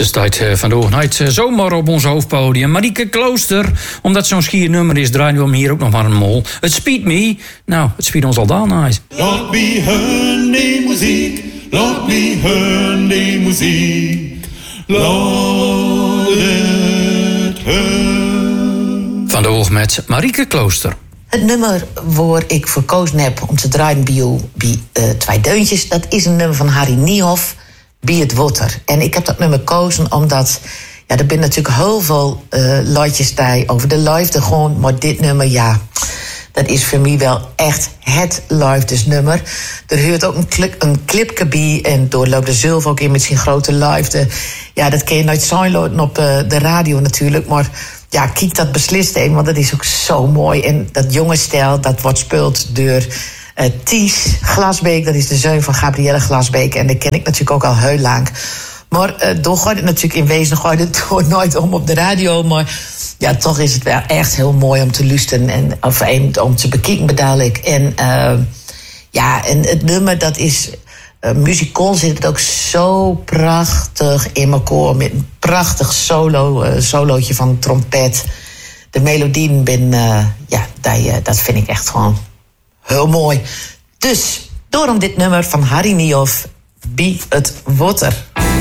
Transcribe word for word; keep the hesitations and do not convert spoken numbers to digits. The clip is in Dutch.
Ze staat uh, vandaag nooit uh, zomaar op ons hoofdpodium. Marieke Klooster, omdat zo'n schier nummer is, draaien we hem hier ook nog maar een mol. Het spiet me. Nou, het spiet ons al dan nice. Laat me hören die muziek, laat me hören die muziek. Laat het hören. Vandaag met Marieke Klooster. Het nummer waar ik verkozen heb om te draaien bij, jou, bij uh, Twee Deuntjes... dat is een nummer van Harry Niehoff, Bij het Water. En ik heb dat nummer gekozen omdat... ja, er zijn natuurlijk heel veel uh, liedjes die over de liefde gaan... maar dit nummer, ja, dat is voor mij wel echt het liefdesnummer. Er hoort ook een, klik, een clipje bij en doorloopt er zelf ook in met zijn grote liefde. Ja, dat kun je nooit downloaden op uh, de radio natuurlijk, maar... ja, kijk dat beslist een, want dat is ook zo mooi. En dat jonge stijl, dat wordt gespeeld door uh, Ties Glasbeek. Dat is de zoon van Gabrielle Glasbeek. En die ken ik natuurlijk ook al heel lang. Maar uh, door gooit het natuurlijk in wezen gooit het door nooit om op de radio. Maar ja, toch is het wel echt heel mooi om te luisteren. En, of een, om te bekijken bedadelijk. En uh, ja, en het nummer dat is... Uh, muzikaal zit het ook zo prachtig in elkaar. Met een prachtig solo, uh, solootje van trompet. De melodieën ben, uh, ja, die, uh, dat vind ik echt gewoon heel mooi. Dus, daarom dit nummer van Harry Niehoff, Bij het Water.